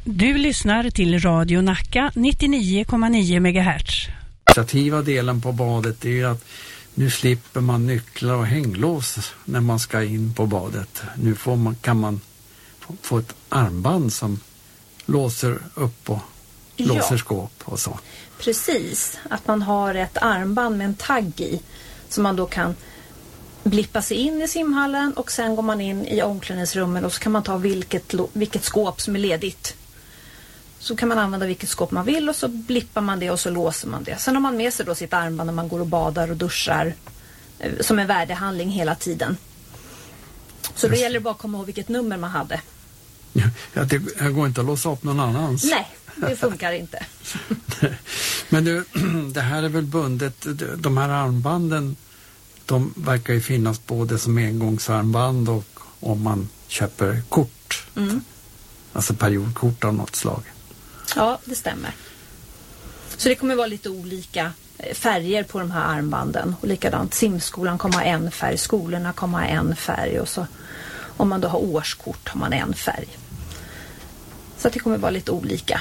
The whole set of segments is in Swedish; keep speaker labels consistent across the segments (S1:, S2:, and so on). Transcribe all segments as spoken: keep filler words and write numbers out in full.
S1: Du lyssnar till Radio Nacka nittionio komma nio megahertz.
S2: Den delen på badet är ju att nu slipper man nycklar och hänglås när man ska in på badet. Nu får man, kan man få, få ett armband som låser upp och låser ja. skåp och så.
S3: Precis, att man har ett armband med en tagg i som man då kan blippa sig in i simhallen och sen går man in i omklädningsrummet och så kan man ta vilket, vilket skåp som är ledigt. Så kan man använda vilket skåp man vill och så blippar man det och så låser man det. Sen har man med sig då sitt armband när man går och badar och duschar som en värdehandling hela tiden. Så då gäller det bara att komma ihåg vilket nummer man hade.
S2: Ja, det jag går inte att låsa upp någon annans.
S3: Nej, det funkar inte.
S2: Men du, det här är väl bundet, de här armbanden, de verkar ju finnas både som engångsarmband och om man köper kort. Mm. Alltså periodkort av något slag.
S3: Ja, det stämmer. Så det kommer vara lite olika färger på de här armbanden. Och likadant, simskolan kommer ha en färg, skolorna kommer ha en färg. Och så om man då har årskort har man en färg. Så det kommer vara lite olika.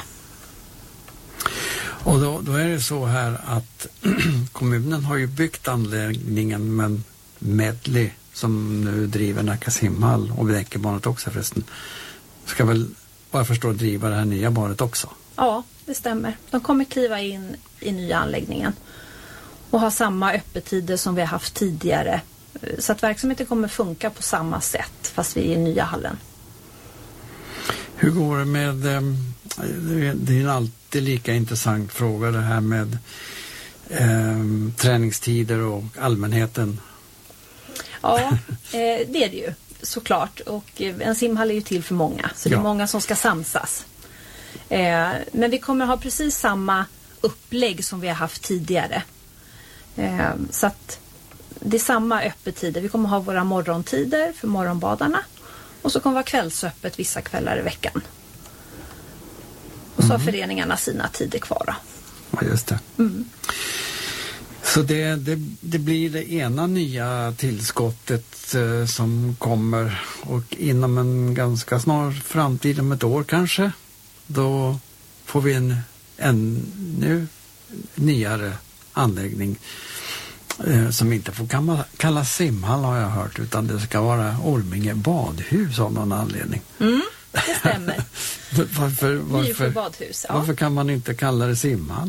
S2: Och då, då är det så här att kommunen har ju byggt anläggningen, men Medley som nu driver Nacka simhall och Bräckebanet också förresten ska väl bara förstå driva det här nya badet också.
S3: Ja, det stämmer. De kommer kliva in i nya anläggningen och ha samma öppettider som vi har haft tidigare. Så att verksamheten kommer funka på samma sätt fast vi är i nya hallen.
S2: Hur går det med, det är en alltid lika intressant fråga det här med eh, träningstider och allmänheten.
S3: Ja, eh, det är det ju såklart. Och en simhall är ju till för många. Så det är ja. många som ska samsas. Eh, men vi kommer ha precis samma upplägg som vi har haft tidigare. Eh, så att det är samma öppettider. Vi kommer ha våra morgontider för morgonbadarna. Och så kommer det vara kvällsöppet vissa kvällar i veckan. Och så har mm. föreningarna sina tider kvar då.
S2: Ja, just det. Mm. Så det, det, det blir det ena nya tillskottet eh, som kommer, och inom en ganska snar framtid, om ett år kanske, då får vi en ännu nyare anläggning eh, som inte får kallas kalla simhall har jag hört, utan det ska vara Orminge badhus av någon anledning.
S3: Mm, det stämmer.
S2: varför, varför,
S3: badhus, ja.
S2: varför kan man inte kalla det simhall?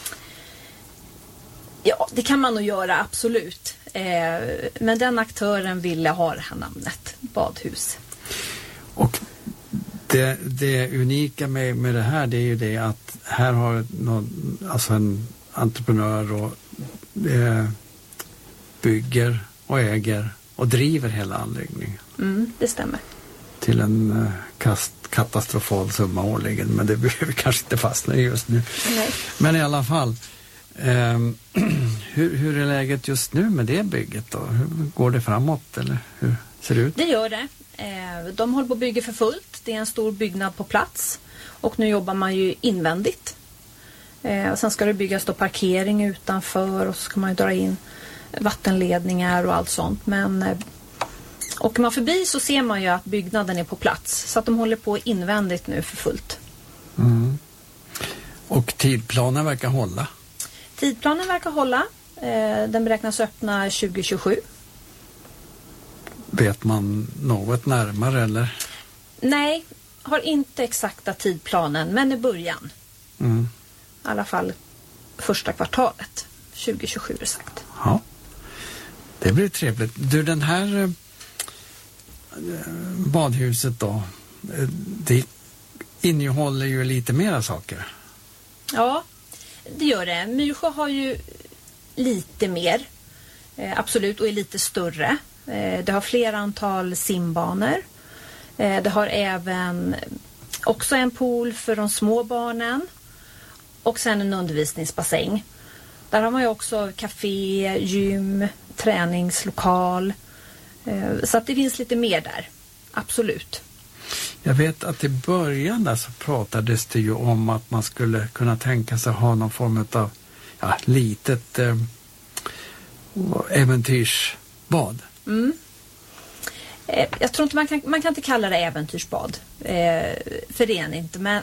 S3: Ja, det kan man nog göra, absolut. Eh, men den aktören ville ha det här namnet, badhus.
S2: Och det, det unika med, med det här, det är ju det att här har någon, alltså en entreprenör och eh, bygger och äger och driver hela anläggningen.
S3: Mm, det stämmer.
S2: Till en eh, kast, katastrofal summa årligen, men det behöver vi kanske inte fastna i just nu.
S3: Nej.
S2: Men i alla fall, Um, hur, hur är läget just nu med det bygget då? Hur går det framåt, eller hur ser det ut?
S3: Det gör det. Eh, de håller på att bygga för fullt. Det är en stor byggnad på plats. Och nu jobbar man ju invändigt. Eh, och sen ska det byggas då parkering utanför och så ska man ju dra in vattenledningar och allt sånt. Men eh, åker man förbi så ser man ju att byggnaden är på plats. Så att de håller på invändigt nu för fullt.
S2: Mm. Och tidplanen verkar hålla?
S3: Tidplanen verkar hålla. Den beräknas öppna tjugo tjugosju.
S2: Vet man något närmare eller?
S3: Nej, har inte exakta tidplanen, men i början. Mm. I alla fall första kvartalet. tjugo tjugosju är sagt.
S2: Ja, det blir trevligt. Du, den här eh, badhuset då, det innehåller ju lite mera saker.
S3: Ja, det gör det. Myrsjö har ju lite mer, eh, absolut, och är lite större. Eh, det har flera antal simbanor. Eh, det har även också en pool för de små barnen. Och sen en undervisningsbassäng. Där har man ju också café, gym, träningslokal. Eh, så att det finns lite mer där. Absolut.
S2: Jag vet att i början där så pratades det ju om att man skulle kunna tänka sig ha någon form av ja, litet eh, äventyrsbad.
S3: Mm. Eh, jag tror inte man kan, man kan inte kalla det äventyrsbad. Eh, för det är inte. Men,